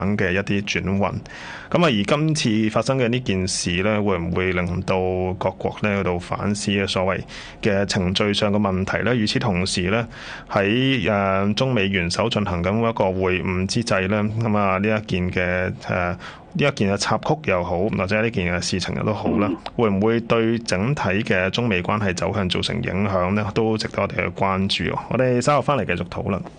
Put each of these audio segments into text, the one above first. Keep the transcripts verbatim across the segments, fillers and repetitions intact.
嘅一啲轉運。咁啊，而今次發生嘅呢件事呢，會唔會令到各國呢喺度反思嘅所謂嘅程序上嘅問題呢？與此同時呢，喺誒中美元首進行緊一個會晤之際呢，咁啊呢一件嘅誒呢一件嘅插曲又好，或者呢件嘅事情又都好啦，會唔會對整體嘅中美關係走向造成影響呢？都值得我哋去關注。我哋稍後翻嚟繼續討論。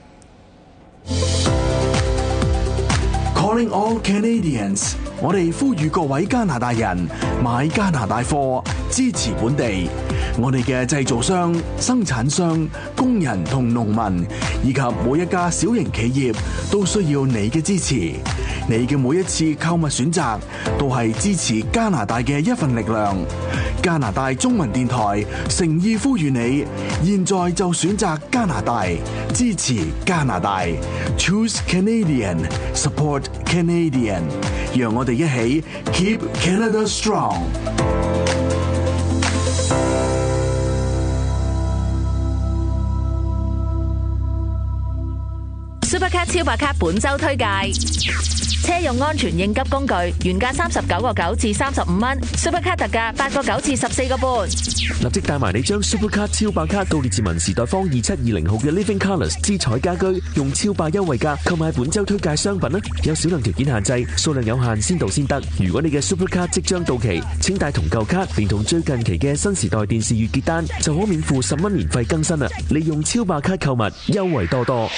Calling all Canadians， 我哋呼籲各位加拿大人買加拿大貨，支持本地。我哋嘅製造商、生產商、工人同農民，以及每一家小型企業都需要你嘅支持。你嘅每一次購物選擇，都係支持加拿大嘅一份力量。加拿大中文電台誠意呼籲你，現在就選擇加拿大，支持加拿大。Choose Canadian, support Canadian， 讓我哋一起 Keep Canada Strong。 Supercat 超白卡本周推介，車用安全應急工具，原價三十九個九至三十五蚊 ，Supercat 特價八個九至十四個半。 立即帶埋你將 Supercat 超白卡到列治文時代坊二七二零號嘅 Living Colours 之彩家居，用超白優惠價購買本周推介商品啦！有少量條件限制，數量有限，先到先得。如果你嘅 Supercat 即將到期，請帶同舊卡，連同最近期嘅新時代電視月結單，就可免付十蚊年費更新啦！利用超白卡購物，優惠多多。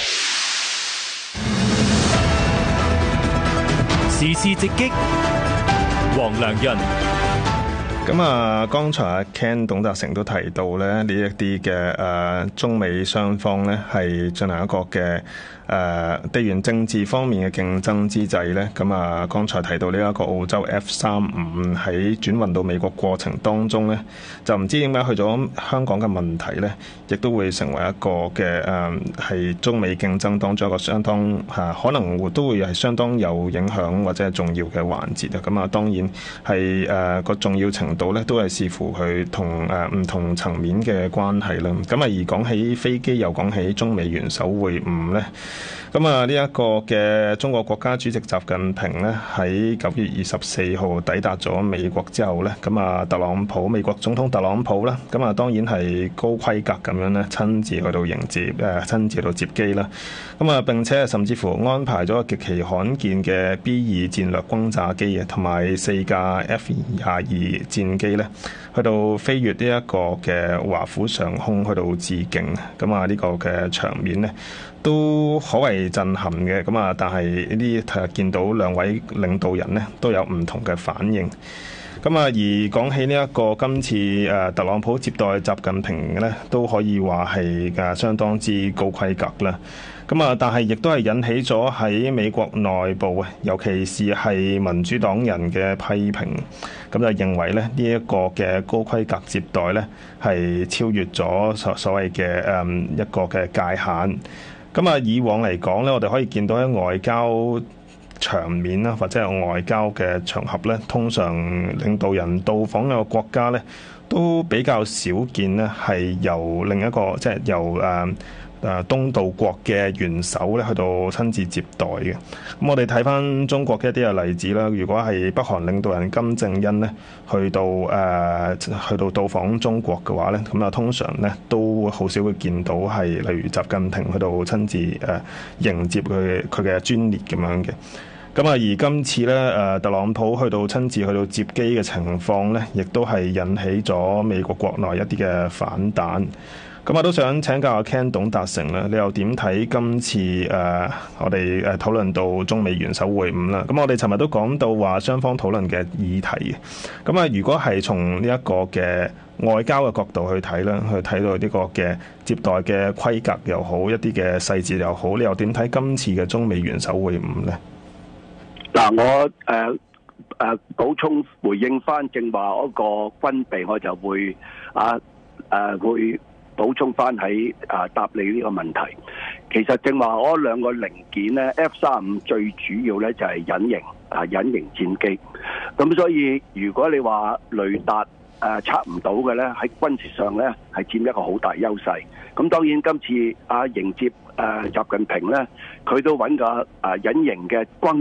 時事直擊，黃良潤。 咁啊，剛才阿 Ken 董達成都提到咧，呢一啲嘅誒中美雙方咧係進行一個嘅誒地緣政治方面嘅競爭之際咧，咁啊，剛才提到呢一個澳洲 F 三五喺轉運到美國過程當中咧，就唔知點解去咗香港嘅問題咧，亦都會成為一個嘅誒係中美競爭當中一個相當嚇可能會都會係相當有影響或者係重要嘅環節啊！咁啊，當然係誒個重要程度咧，都係視乎佢同誒唔同層面嘅關係啦。咁啊，而講起飛機又講起中美元首會晤咧。咁啊，呢一個嘅中國國家主席習近平呢，喺九月二十四號抵達咗美國之後呢，咁啊，特朗普美國總統特朗普啦，咁啊，當然係高規格咁樣呢，親自去到迎接誒，親自去到接機啦。咁啊，並且甚至乎安排咗極其罕見嘅 B 二戰略轟炸機啊，同埋四架 F 廿二戰機呢，去到飛越呢一個嘅華府上空去到致敬。咁啊，呢個嘅場面呢，都可謂震撼嘅。咁啊，但係呢啲睇見到兩位領導人呢，都有唔同嘅反應。咁啊，而講起呢一個今次誒特朗普接待習近平呢，都可以話係誒相當之高規格啦。咁啊，但係亦都係引起咗喺美國內部啊，尤其是係民主黨人嘅批評。咁就認為咧，呢一個嘅高規格接待呢，係超越咗所所謂嘅誒一個嘅界限。咁啊，以往嚟講呢，我哋可以見到喺外交場面啦，或者係外交嘅場合呢，通常領導人到訪一個國家呢，都比較少見呢係由另一個即係由誒誒東道國嘅元首咧去到親自接待嘅。咁我哋睇翻中國嘅一啲嘅例子啦，如果係北韓領導人金正恩呢去到誒、呃、去到到訪中國嘅話呢，咁啊通常呢都好少會見到係例如習近平去到親自誒、呃、迎接佢佢嘅專列咁樣嘅。咁啊，而今次咧，誒特朗普去到親自去到接機嘅情況咧，亦都係引起咗美國國內一啲嘅反彈。咁啊，都想請教阿 Ken 董達成咧，你又點睇今次誒、呃、我哋誒討論到中美元首會晤啦？咁我哋尋日都講到話雙方討論嘅議題嘅。咁啊，如果係從呢一個嘅外交嘅角度去睇啦，去睇到呢個嘅接待嘅規格又好，一啲嘅細節又好，你又點睇今次嘅中美元首會晤咧？ 嗱，我誒誒補充回應翻正話嗰個軍備，我就會啊誒、啊、會補充翻喺啊答你呢個問題。其實正話嗰兩個零件咧 ，F 三五最主要咧就係隱形啊隱形戰機。咁所以如果你話雷達誒測唔到嘅咧，喺軍事上咧係佔一個好大優勢。咁當然今次啊迎接誒習近平咧，佢都揾個誒隱形嘅軍